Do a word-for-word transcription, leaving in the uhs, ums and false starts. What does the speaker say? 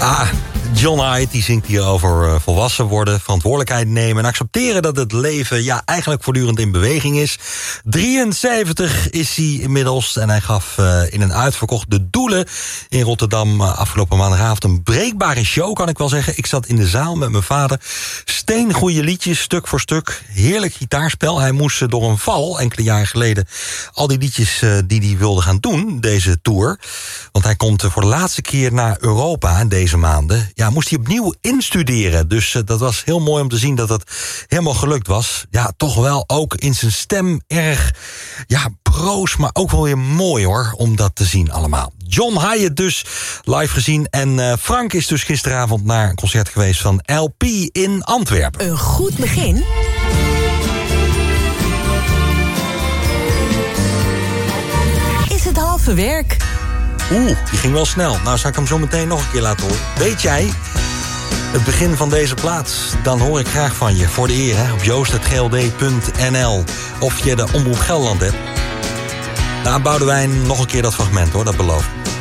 Ah, John Hyde die zingt hier over uh, volwassen worden, verantwoordelijkheid nemen en accepteren dat het leven ja eigenlijk voortdurend in beweging is. drieënzeventig is hij inmiddels en hij gaf uh, in een uitverkocht De Doelen in Rotterdam uh, afgelopen maandagavond een breekbare show, kan ik wel zeggen. Ik zat in de zaal met mijn vader. Steengoeie liedjes, stuk voor stuk. Heerlijk gitaarspel. Hij moest uh, door een val enkele jaren geleden al die liedjes uh, die hij wilde gaan doen, deze tour. Want hij komt uh, voor de laatste keer naar Europa deze maanden. Ja, moest hij opnieuw instuderen. Dus uh, dat was heel mooi om te zien dat dat helemaal gelukt was. Ja, toch wel ook in zijn stem erg, ja, broos, maar ook wel weer mooi hoor, om dat te zien allemaal. John Hiatt dus live gezien. En uh, Frank is dus gisteravond naar een concert geweest van L P in Antwerpen. Een goed begin is het halve werk. Oeh, die ging wel snel. Nou, zal ik hem zo meteen nog een keer laten horen. Weet jij het begin van deze plaats? Dan hoor ik graag van je. Voor de eer, hè, op joost punt g l d punt n l. Of je de Omroep Gelderland hebt. Nou, Boudewijn, nog een keer dat fragment, hoor, dat beloof ik.